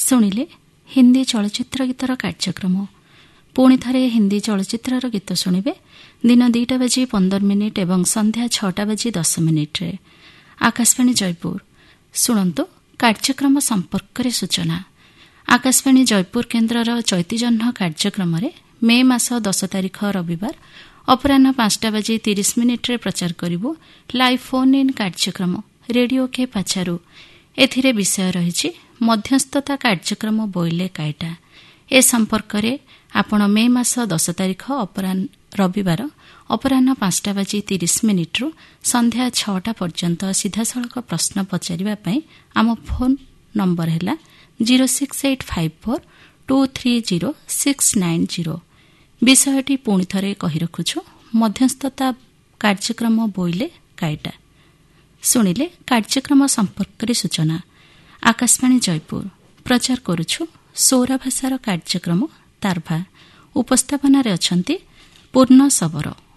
ଶୁଣିଲେ ହିନ୍ଦୀ ଚଳଚ୍ଚିତ୍ର ଗୀତର କାର୍ଯ୍ୟକ୍ରମ। ପୁଣି ଥରେ ହିନ୍ଦୀ ଚଳଚ୍ଚିତ୍ରର ଗୀତ ଶୁଣିବେ ଦିନ 2:15 ଏବଂ ସନ୍ଧ୍ୟା 6:10। ଆକାଶବାଣୀ ଜୟପୁର। ଶୁଣନ୍ତୁ କାର୍ଯ୍ୟକ୍ରମ ସମ୍ପର୍କରେ ସୂଚନା। ଆକାଶବାଣୀ ଜୟପୁର କେନ୍ଦ୍ରର ଚୈତିଜହ୍ନ କାର୍ଯ୍ୟକ୍ରମରେ ମେ ମାସ 10 ତାରିଖ ରବିବାର ଅପରାହ୍ନ 5:30 ପ୍ରଚାର କରିବୁ ଲାଇଭ୍ ଫୋନ୍ ଇନ୍ କାର୍ଯ୍ୟକ୍ରମ ରେଡିଓ କେ ପାଚାରୁ। ଏଥିରେ ବିଷୟ ରହିଛି ମଧ୍ୟସ୍ଥତା କାର୍ଯ୍ୟକ୍ରମ ବୋଇଲେ କାଇଟା। ଏ ସମ୍ପର୍କରେ ଆପଣ ମେ ମାସ 10 ତାରିଖ ରବିବାର ଅପରାହ୍ନ 5:30 ସନ୍ଧ୍ୟା 6 ପର୍ଯ୍ୟନ୍ତ ସିଧାସଳଖ ପ୍ରଶ୍ନ ପଚାରିବା ପାଇଁ ଆମ ଫୋନ୍ ନମ୍ବର ହେଲା 06854230690। ବିଷୟଟି ପୁଣି ଥରେ କହି ରଖୁଛୁ, ମଧ୍ୟସ୍ଥତା କାର୍ଯ୍ୟକ୍ରମ ବୋଇଲେ କାଇଟା। ଶୁଣିଲେ କାର୍ଯ୍ୟକ୍ରମ ସମ୍ପର୍କରେ ସୂଚନା। ଆକାଶବାଣୀ ଜୟପୁର ପ୍ରଚାର କରୁଛୁ ସୌରା ଭାଷାର କାର୍ଯ୍ୟକ୍ରମ ତାର୍ଭା। ଉପସ୍ଥାପନାରେ ଅଛନ୍ତି ପୂର୍ଣ୍ଣ ଶବର।